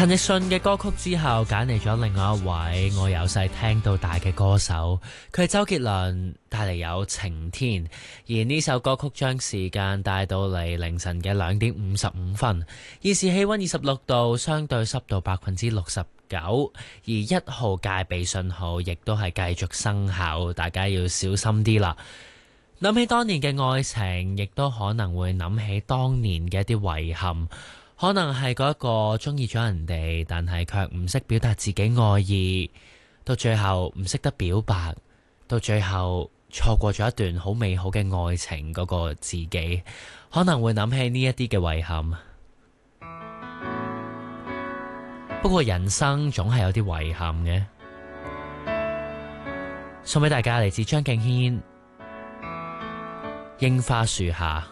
陳奕迅嘅歌曲之後，揀嚟咗另外一位我由細聽到大嘅歌手，佢係周杰倫，帶嚟有晴天。而呢首歌曲將時間帶到嚟凌晨嘅2:55，現時氣溫26度，相對濕度69%，而1號戒備信號亦都係繼續生效，大家要小心啲啦。諗起當年嘅愛情，亦都可能會諗起當年嘅一啲遺憾。可能係嗰一個中意咗人哋，但係卻唔識表達自己愛意，到最後唔識得表白，到最後錯過咗一段好美好嘅愛情嗰個自己，可能會諗起呢一啲嘅遺憾。不過人生總係有啲遺憾嘅，送俾大家嚟自張敬軒《櫻花樹下》。